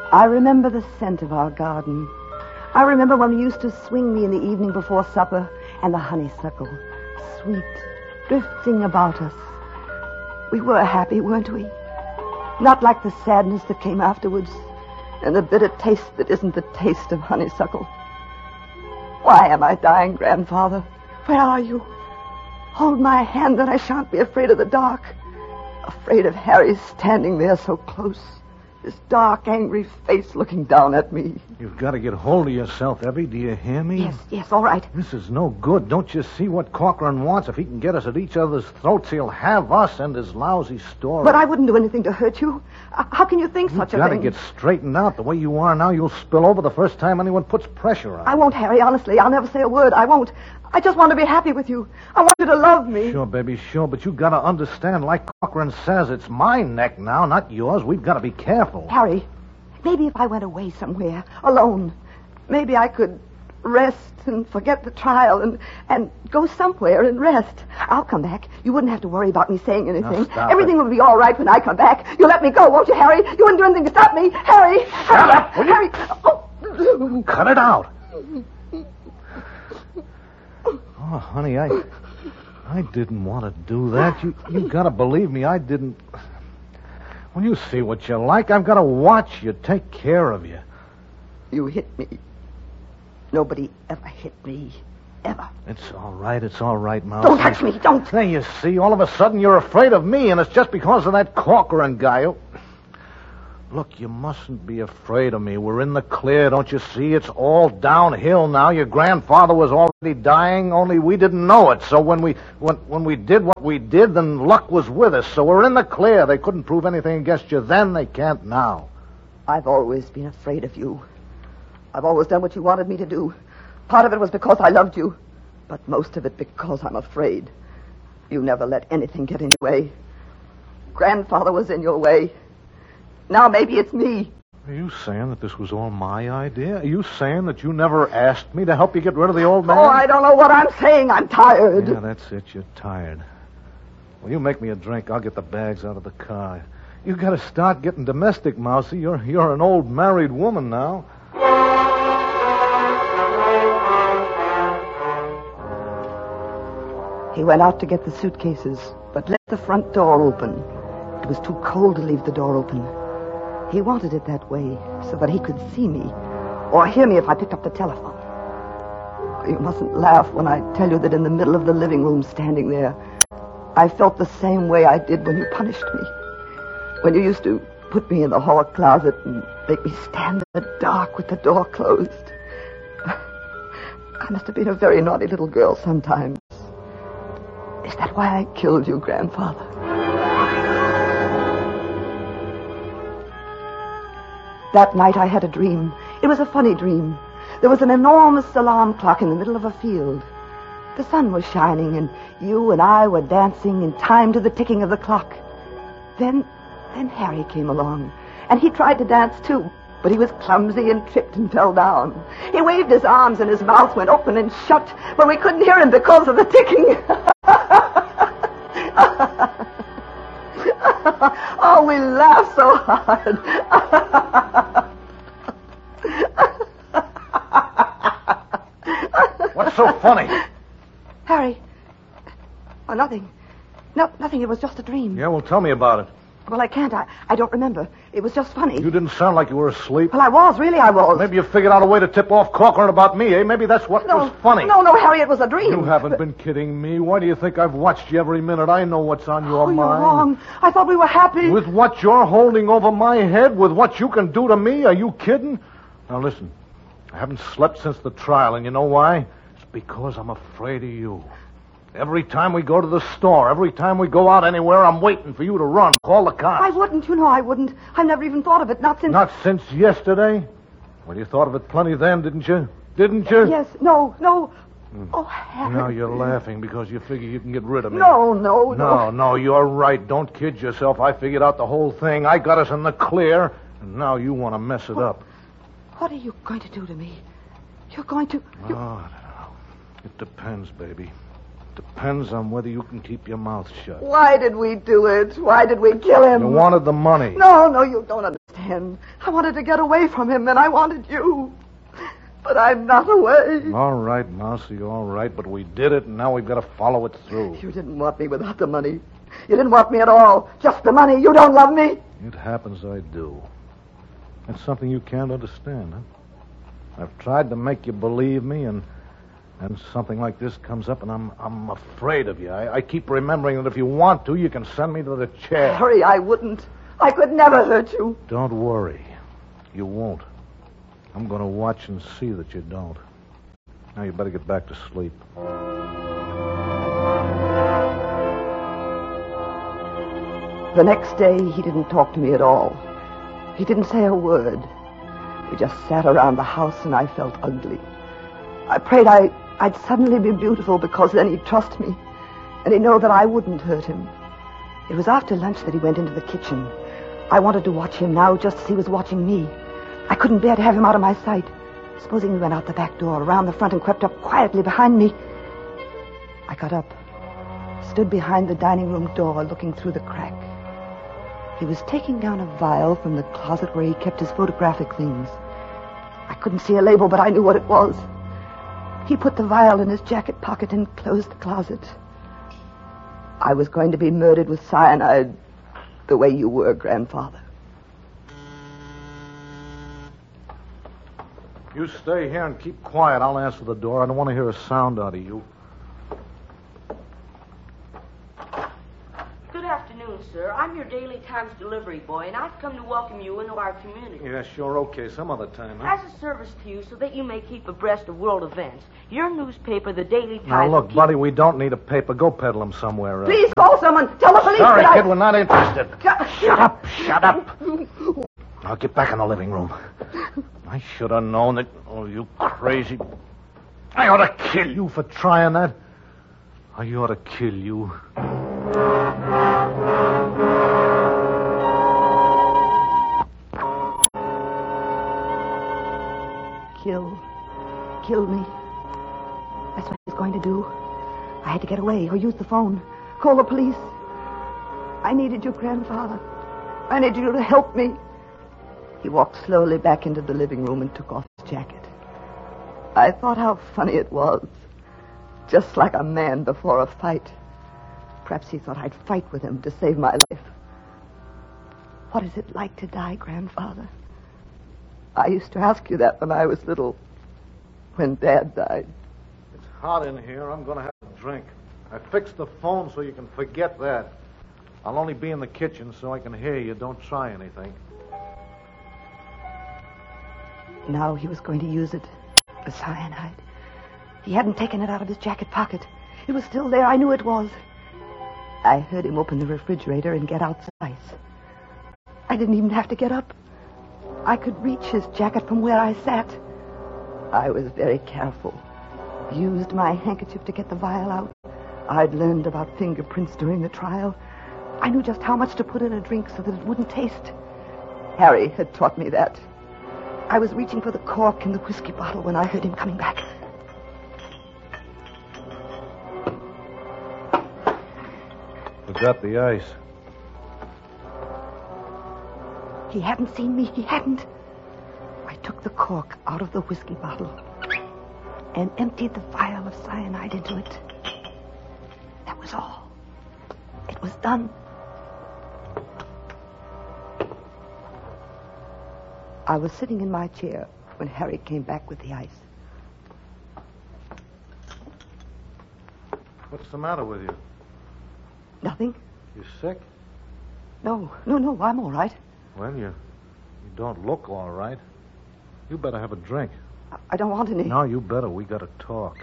I remember the scent of our garden. I remember when we used to swing me in the evening before supper, and the honeysuckle, sweet, drifting about us. We were happy, weren't we? Not like the sadness that came afterwards, and the bitter taste that isn't the taste of honeysuckle. Why am I dying, Grandfather? Where are you? Hold my hand that I shan't be afraid of the dark. Afraid of Harry standing there so close. His dark, angry face looking down at me. You've got to get hold of yourself, Evie. Do you hear me? Yes, all right. This is no good. Don't you see what Corcoran wants? If he can get us at each other's throats, he'll have us and his lousy story. But I wouldn't do anything to hurt you. How can you think such a thing? You've got to get straightened out. The way you are now, you'll spill over the first time anyone puts pressure on you. I won't, Harry, honestly. I'll never say a word. I won't. I just want to be happy with you. I want you to love me. Sure, baby, sure. But you've got to understand, like Corcoran says, it's my neck now, not yours. We've got to be careful. Harry, maybe if I went away somewhere, alone, maybe I could rest and forget the trial and go somewhere and rest. I'll come back. You wouldn't have to worry about me saying anything. Everything will be all right when I come back. You'll let me go, won't you, Harry? You wouldn't do anything to stop me. Harry! Shut up, will you? Harry! Oh. Cut it out. Oh, honey, I didn't want to do that. You got to believe me, I didn't. When you see what you're like, I've got to watch you, take care of you. You hit me. Nobody ever hit me. Ever. It's all right, Mouse. Don't touch me, don't. There, you see, all of a sudden you're afraid of me, and it's just because of that Corcoran guy who... Look, you mustn't be afraid of me. We're in the clear, don't you see? It's all downhill now. Your grandfather was already dying, only we didn't know it. So when we did what we did, then luck was with us. So we're in the clear. They couldn't prove anything against you then. They can't now. I've always been afraid of you. I've always done what you wanted me to do. Part of it was because I loved you, but most of it because I'm afraid. You never let anything get in your way. Grandfather was in your way. Now maybe it's me. Are you saying that this was all my idea? Are you saying that you never asked me to help you get rid of the old man? Oh, I don't know what I'm saying. I'm tired. Yeah, that's it. You're tired. Well, you make me a drink. I'll get the bags out of the car. You got to start getting domestic, Mousy. You're an old married woman now. He went out to get the suitcases, but left the front door open. It was too cold to leave the door open. He wanted it that way so that he could see me or hear me if I picked up the telephone. You mustn't laugh when I tell you that in the middle of the living room standing there, I felt the same way I did when you punished me. When you used to put me in the hall closet and make me stand in the dark with the door closed. I must have been a very naughty little girl sometimes. Is that why I killed you, Grandfather? That night I had a dream. It was a funny dream. There was an enormous alarm clock in the middle of a field. The sun was shining, and you and I were dancing in time to the ticking of the clock. Then Harry came along, and he tried to dance too, but he was clumsy and tripped and fell down. He waved his arms, and his mouth went open and shut, but we couldn't hear him because of the ticking. Oh, we laughed so hard. What's so funny? Harry. Oh, nothing. No, nothing. It was just a dream. Yeah, well, tell me about it. Well, I can't. I don't remember. It was just funny. You didn't sound like you were asleep. Well, I was. Really, I was. Maybe you figured out a way to tip off Corcoran about me, eh? Maybe that's what was funny. No, Harry, it was a dream. You haven't been kidding me. Why do you think I've watched you every minute? I know what's on your mind. You're wrong. I thought we were happy. With what you're holding over my head? With what you can do to me? Are you kidding? Now, listen. I haven't slept since the trial, and you know why? It's because I'm afraid of you. Every time we go to the store, every time we go out anywhere, I'm waiting for you to run. Call the cops. I wouldn't. You know I wouldn't. I've never even thought of it. Not since... Not since yesterday? Well, you thought of it plenty then, didn't you? Didn't you? Yes. No. Oh, Harry. Now you're laughing because you figure you can get rid of me. No. No, you're right. Don't kid yourself. I figured out the whole thing. I got us in the clear, and now you want to mess it up. What are you going to do to me? You're going to... Oh, I don't know. It depends, baby. Depends on whether you can keep your mouth shut. Why did we do it? Why did we kill him? You wanted the money. No, you don't understand. I wanted to get away from him, and I wanted you. But I'm not away. All right, Mousy, all right. But we did it, and now we've got to follow it through. You didn't want me without the money. You didn't want me at all. Just the money. You don't love me. It happens I do. That's something you can't understand, huh? I've tried to make you believe me, and something like this comes up, and I'm afraid of you. I keep remembering that if you want to, you can send me to the chair. Harry, I wouldn't. I could never hurt you. Don't worry. You won't. I'm going to watch and see that you don't. Now you better get back to sleep. The next day, he didn't talk to me at all. He didn't say a word. We just sat around the house, and I felt ugly. I prayed I'd suddenly be beautiful, because then he'd trust me, and he'd know that I wouldn't hurt him. It was after lunch that he went into the kitchen. I wanted to watch him now, just as he was watching me. I couldn't bear to have him out of my sight. Supposing he went out the back door, around the front, and crept up quietly behind me. I got up, stood behind the dining room door, looking through the crack. He was taking down a vial from the closet where he kept his photographic things. I couldn't see a label, but I knew what it was. He put the vial in his jacket pocket and closed the closet. I was going to be murdered with cyanide the way you were, Grandfather. You stay here and keep quiet. I'll answer the door. I don't want to hear a sound out of you. Good afternoon, sir. I'm your Daily Times delivery boy, and I've come to welcome you into our community. Yeah, sure, okay. Some other time, huh? As a service to you, so that you may keep abreast of world events, your newspaper, the Daily Times... Now, look, buddy, we don't need a paper. Go peddle them somewhere else. Please call someone. Tell the police Sorry, that kid, we're not interested. Shut up, shut up. Now, get back in the living room. I should have known that... Oh, you crazy... I ought to kill you for trying that. I ought to kill you. Kill me. That's what he was going to do. I had to get away or use the phone. Call the police. I needed you, Grandfather. I needed you to help me. He walked slowly back into the living room and took off his jacket. I thought how funny it was. Just like a man before a fight. Perhaps he thought I'd fight with him to save my life. What is it like to die, Grandfather? I used to ask you that when I was little. When Dad died. It's hot in here. I'm going to have a drink. I fixed the phone so you can forget that. I'll only be in the kitchen so I can hear you. Don't try anything. Now he was going to use it. The cyanide. He hadn't taken it out of his jacket pocket. It was still there. I knew it was. I heard him open the refrigerator and get out some ice. I didn't even have to get up. I could reach his jacket from where I sat. I was very careful. Used my handkerchief to get the vial out. I'd learned about fingerprints during the trial. I knew just how much to put in a drink so that it wouldn't taste. Harry had taught me that. I was reaching for the cork in the whiskey bottle when I heard him coming back. Forgot the ice. He hadn't seen me. He hadn't. I took the cork out of the whiskey bottle and emptied the vial of cyanide into it. That was all. It was done. I was sitting in my chair when Harry came back with the ice. What's the matter with you? Nothing? You sick? No, I'm all right. Well, you don't look all right. You better have a drink. I don't want any. No, you better. We gotta talk.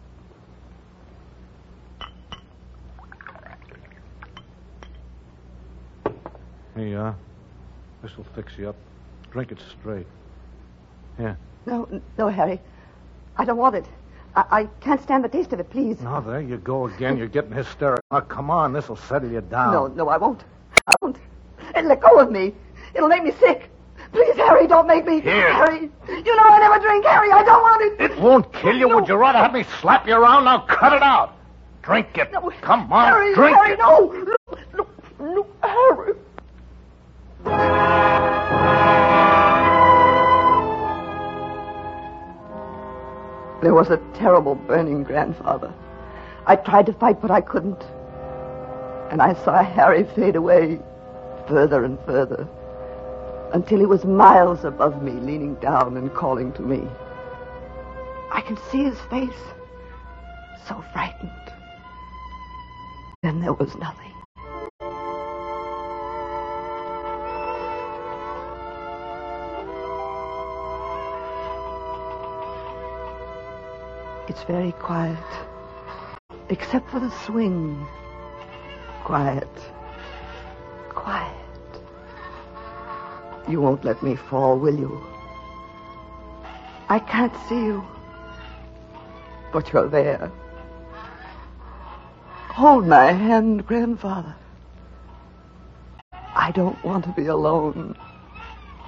Here you are. This'll fix you up. Drink it straight. Here. No, Harry. I don't want it. I can't stand the taste of it, please. Now, there you go again. You're getting hysterical. Now, come on. This'll settle you down. No, I won't. I won't. Let go of me. It'll make me sick. Please, Harry, don't make me. Here. Harry, you know I never drink. Harry, I don't want it. It won't kill you. No. Would you rather have me slap you around? Now, cut it out. Drink it. No, Come on, Harry, drink Harry, it. no. No, Harry. There was a terrible burning, Grandfather. I tried to fight, but I couldn't. And I saw Harry fade away further and further until he was miles above me, leaning down and calling to me. I could see his face, so frightened. Then there was nothing. It's very quiet, except for the swing. Quiet. Quiet. You won't let me fall, will you? I can't see you, but you're there. Hold my hand, Grandfather. I don't want to be alone.